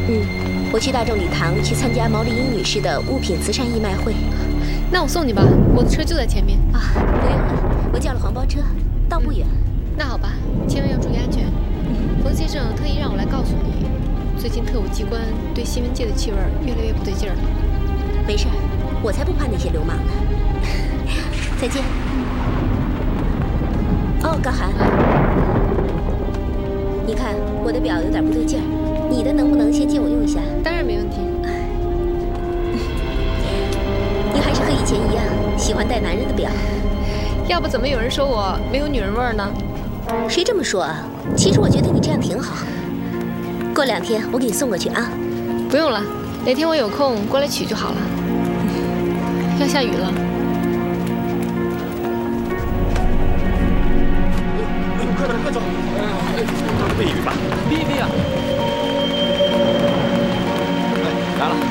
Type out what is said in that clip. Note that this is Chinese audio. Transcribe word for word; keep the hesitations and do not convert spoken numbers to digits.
嗯，我去大众礼堂去参加毛丽英女士的物品慈善义卖会。 那我送你吧，我的车就在前面。 啊，不用了，我叫了黄包车，道不远。 嗯、那好吧，千万要注意安全。冯先生特意让我来告诉你，最近特务机关对新闻界的气味越来越不对劲儿了。 没事儿，我才不怕那些流氓呢。再见。哦，高寒，你看我的表有点不对劲儿，你的能不能先借我用一下？ 当然没问题。 你还是和以前一样喜欢戴男人的表， 要不怎么有人说我没有女人味儿呢？ 谁这么说啊？其实我觉得你这样挺好。过两天我给你送过去啊。 不用了，哪天我有空过来取就好了。要下雨了。 快点，快走！避雨吧， 避避啊！ 哎，来了。